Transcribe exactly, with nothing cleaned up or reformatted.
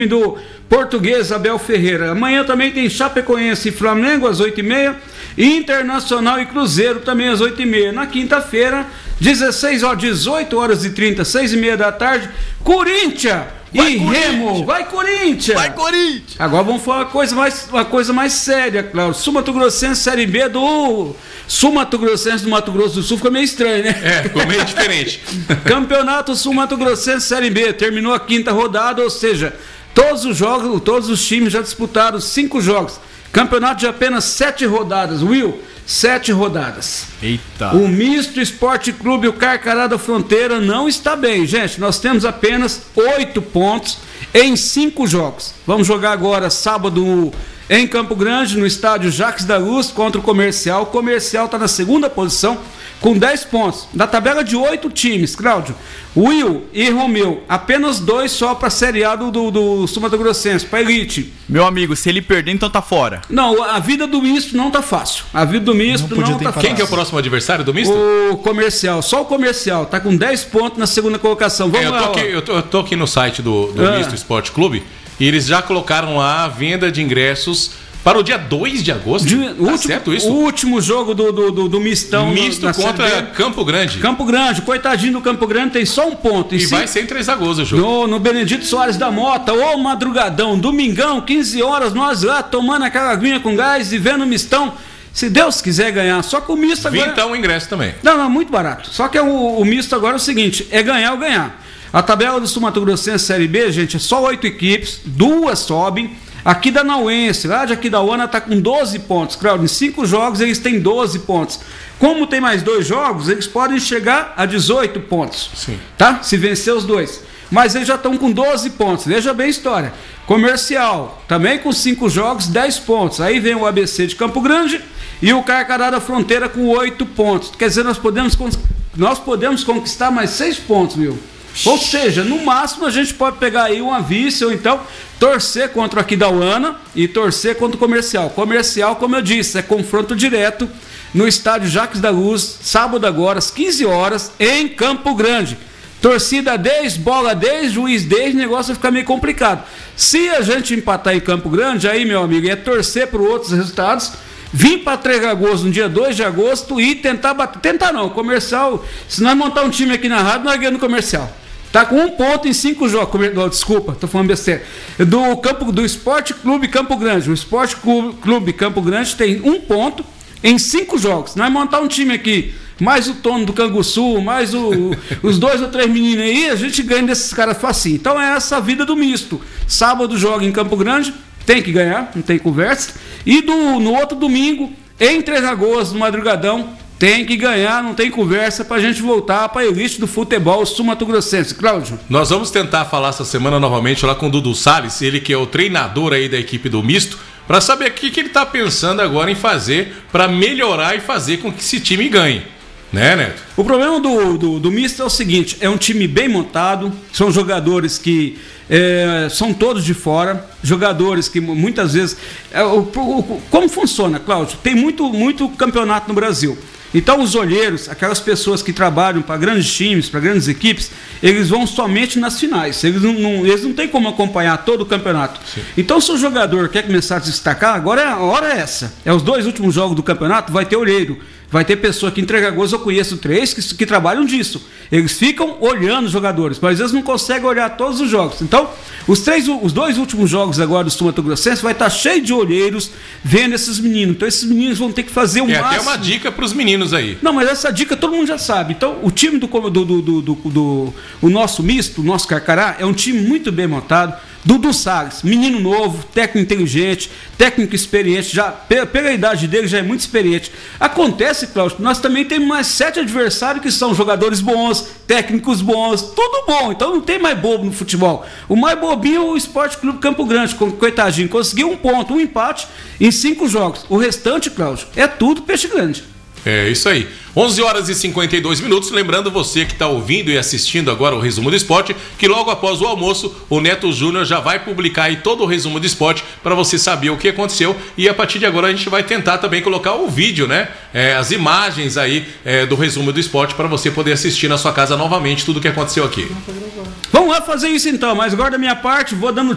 do Português Abel Ferreira. Amanhã também tem Chapecoense e Flamengo às oito e meia, Internacional e Cruzeiro também às oito e meia. Na quinta-feira, dezesseis horas, dezoito horas e trinta, seis e meia da tarde, Corinthians Vai, e Corinthians. Remo. Vai, Corinthians! Vai, Corinthians! Agora vamos falar uma coisa mais, uma coisa mais séria, Cláudio. Sul Mato Grossense Série B do Sul Mato Grossense do Mato Grosso do Sul ficou meio estranho, né? É, ficou meio diferente. Campeonato Sul Mato Grossense Série B terminou a quinta rodada, ou seja, todos os jogos, todos os times já disputaram cinco jogos. Campeonato de apenas sete rodadas, Will, sete rodadas. Eita. O Misto Esporte Clube, o Carcará da Fronteira, não está bem, gente. Nós temos apenas oito pontos em cinco jogos. Vamos jogar agora sábado em Campo Grande, no estádio Jacques da Luz, contra o Comercial. O Comercial está na segunda posição com dez pontos. Da tabela de oito times, Cláudio, Will e Romeu, apenas dois só para a Série A do, do, do Sul Mato Grossense, para Elite. Meu amigo, se ele perder, então tá fora. Não, a vida do Misto não tá fácil. A vida do Misto não, não tá fácil. Quem que é o próximo adversário do Misto? O Comercial, só o Comercial, tá com dez pontos na segunda colocação. Vamos é, eu, lá, tô aqui, eu, tô, eu tô aqui no site do, do Ah. Misto Esporte Clube e eles já colocaram lá a venda de ingressos para o dia dois de agosto. De, tá último, certo isso? O último jogo do, do, do, do Mistão. Misto na contra Série B. Campo Grande. Campo Grande, coitadinho do Campo Grande, tem só um ponto. E se- vai ser em Três Lagoas o jogo. No, no Benedito Soares da Mota, ô madrugadão, domingão, quinze horas, nós lá tomando aquela aguinha com gás e vendo o Mistão. Se Deus quiser ganhar, só que o Misto agora... Vintão o ingresso também. Não, não, muito barato. Só que o, o Misto agora é o seguinte, é ganhar ou ganhar. A tabela do Sul Mato Grossense Série B, gente, é só oito equipes, duas sobem. Aqui da Nauense, lá de Aquidauana, está com doze pontos. Claro, em cinco jogos eles têm doze pontos. Como tem mais dois jogos, eles podem chegar a dezoito pontos. Sim. Tá? Se vencer os dois. Mas eles já estão com doze pontos. Veja bem a história. Comercial, também com cinco jogos, dez pontos. Aí vem o A B C de Campo Grande e o Carcará da Fronteira com oito pontos. Quer dizer, nós podemos, cons- nós podemos conquistar mais seis pontos, viu? Ou seja, no máximo a gente pode pegar aí uma vice ou então torcer contra o Aquidauana e torcer contra o Comercial. Comercial, como eu disse, é confronto direto no estádio Jacques da Luz, sábado agora, às quinze horas, em Campo Grande. Torcida dez, bola dez, juiz dez, o negócio vai ficar meio complicado. Se a gente empatar em Campo Grande, aí, meu amigo, é torcer para outros resultados, vir para Três Lagoas no dia dois de agosto e tentar bater. Tentar não, Comercial, se nós montar um time aqui na rádio, nós ganhamos no Comercial. Tá com um ponto em cinco jogos. Comer- oh, desculpa, tô falando besteira. Do, campo, do Esporte Clube Campo Grande. O Esporte Clube, Clube Campo Grande tem um ponto em cinco jogos. Nós montar um time aqui, mais o Tono do Canguçu, mais o, os dois ou três meninos aí, a gente ganha desses caras facinho. Então é essa a vida do Misto. Sábado joga em Campo Grande, tem que ganhar, não tem conversa. E do, no outro domingo, em Três Lagoas, no madrugadão, tem que ganhar, não tem conversa pra gente voltar pra elite do futebol sul-mato-grossense. Cláudio? Nós vamos tentar falar essa semana novamente lá com o Dudu Salles, ele que é o treinador aí da equipe do Misto, para saber o que, que ele tá pensando agora em fazer para melhorar e fazer com que esse time ganhe. Né, Neto? O problema do, do, do Misto é o seguinte, é um time bem montado, são jogadores que é, são todos de fora, jogadores que muitas vezes... É, o, o, como funciona, Cláudio? Tem muito, muito campeonato no Brasil. Então os olheiros, aquelas pessoas que trabalham para grandes times, para grandes equipes, eles vão somente nas finais. Eles não, não, eles não têm como acompanhar todo o campeonato. Sim. Então se o jogador quer começar a se destacar, agora é a hora é essa. É os dois últimos jogos do campeonato, vai ter olheiro. Vai ter pessoa que em Três Lagoas, eu conheço três que, que trabalham disso. Eles ficam olhando os jogadores, mas eles não conseguem olhar todos os jogos. Então, os, três, os dois últimos jogos agora do Sul Mato Grossense vai estar cheio de olheiros vendo esses meninos. Então, esses meninos vão ter que fazer o É máximo. até uma dica para os meninos aí. Não, mas essa dica todo mundo já sabe. Então, o time do, do, do, do, do, do o nosso Misto, o nosso Carcará, é um time muito bem montado. Dudu Salles, menino novo, técnico inteligente, técnico experiente, já pela, pela idade dele já é muito experiente. Acontece, Cláudio, nós também temos mais sete adversários que são jogadores bons, técnicos bons, tudo bom. Então não tem mais bobo no futebol. O mais bobinho é o Esporte Clube Campo Grande, coitadinho, conseguiu um ponto, um empate em cinco jogos. O restante, Cláudio, é tudo peixe grande. É isso aí. onze horas e cinquenta e dois minutos. Lembrando você que está ouvindo e assistindo agora o Resumo do Esporte, que logo após o almoço, o Neto Júnior já vai publicar aí todo o Resumo do Esporte para você saber o que aconteceu. E a partir de agora a gente vai tentar também colocar o vídeo, né? É, as imagens aí é, do Resumo do Esporte para você poder assistir na sua casa novamente tudo o que aconteceu aqui. Vamos lá fazer isso então, mas agora da minha parte, vou dando